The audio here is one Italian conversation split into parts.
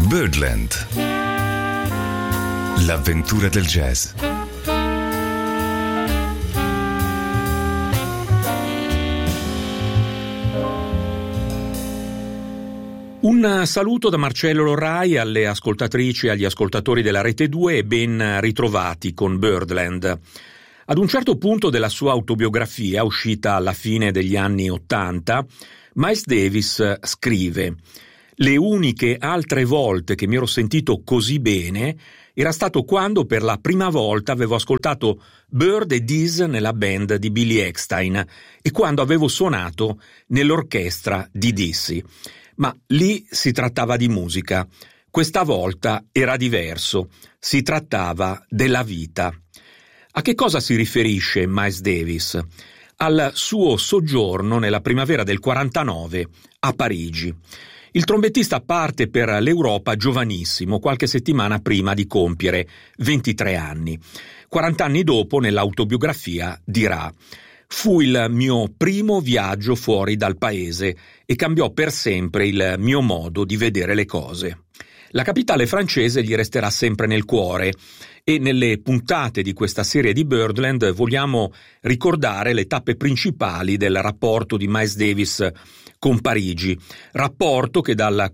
Birdland. L'avventura del jazz. Un saluto da Marcello Lorrai alle ascoltatrici e agli ascoltatori della Rete 2 e ben ritrovati con Birdland. Ad un certo punto della sua autobiografia, uscita alla fine degli anni '80, Miles Davis scrive: «Le uniche altre volte che mi ero sentito così bene era stato quando per la prima volta avevo ascoltato Bird e Dees nella band di Billy Eckstine e quando avevo suonato nell'orchestra di Dizzy. Ma lì si trattava di musica. Questa volta era diverso. Si trattava della vita». A che cosa si riferisce Miles Davis? Al suo soggiorno nella primavera del 49 a Parigi. Il trombettista parte per l'Europa giovanissimo, qualche settimana prima di compiere 23 anni. 40 anni dopo, nell'autobiografia, dirà: «Fu il mio primo viaggio fuori dal paese e cambiò per sempre il mio modo di vedere le cose». La capitale francese gli resterà sempre nel cuore e nelle puntate di questa serie di Birdland vogliamo ricordare le tappe principali del rapporto di Miles Davis con Parigi, rapporto che dal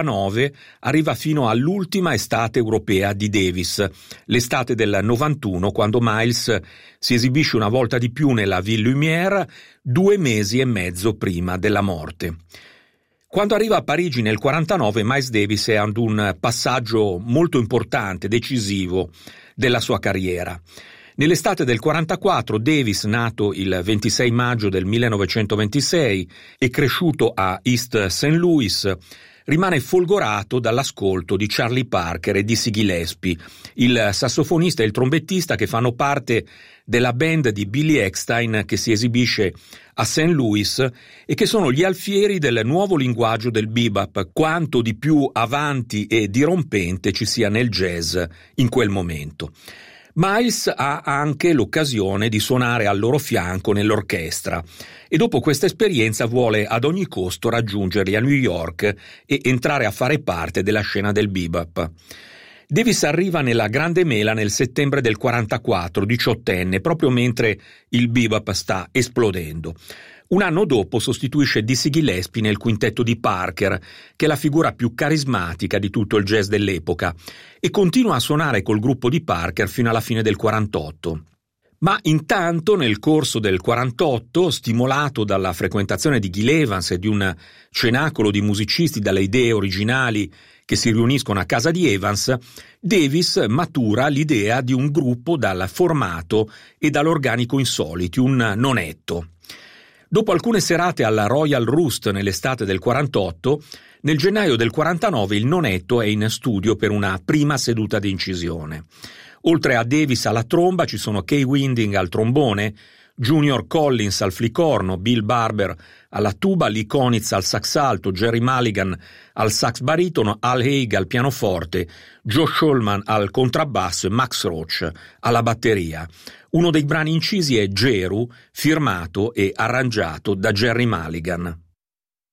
49 arriva fino all'ultima estate europea di Davis, l'estate del 91, quando Miles si esibisce una volta di più nella Ville Lumière 2 mesi e mezzo prima della morte. Quando arriva a Parigi nel 49, Miles Davis è ad un passaggio molto importante, decisivo della sua carriera. Nell'estate del 44, Davis, nato il 26 maggio del 1926 e cresciuto a East St. Louis, rimane folgorato dall'ascolto di Charlie Parker e Dizzy Gillespie, il sassofonista e il trombettista che fanno parte della band di Billy Eckstine che si esibisce a St. Louis e che sono gli alfieri del nuovo linguaggio del bebop, quanto di più avanti e dirompente ci sia nel jazz in quel momento. Miles ha anche l'occasione di suonare al loro fianco nell'orchestra e dopo questa esperienza vuole ad ogni costo raggiungerli a New York e entrare a fare parte della scena del bebop. Davis arriva nella Grande Mela nel settembre del 44, 18enne, proprio mentre il bebop sta esplodendo. Un anno dopo sostituisce Dizzy Gillespie nel quintetto di Parker, che è la figura più carismatica di tutto il jazz dell'epoca, e continua a suonare col gruppo di Parker fino alla fine del 48. Ma intanto, nel corso del 48, stimolato dalla frequentazione di Gil Evans e di un cenacolo di musicisti dalle idee originali che si riuniscono a casa di Evans, Davis matura l'idea di un gruppo dal formato e dall'organico insoliti, un nonetto. Dopo alcune serate alla Royal Roost nell'estate del 48, nel gennaio del 49 il nonetto è in studio per una prima seduta di incisione. Oltre a Davis alla tromba ci sono Kay Winding al trombone, Junior Collins al flicorno, Bill Barber alla tuba, Lee Konitz al sax alto, Jerry Mulligan al sax baritono, Al Haig al pianoforte, Joe Shulman al contrabbasso e Max Roach alla batteria. Uno dei brani incisi è Jeru, firmato e arrangiato da Jerry Mulligan.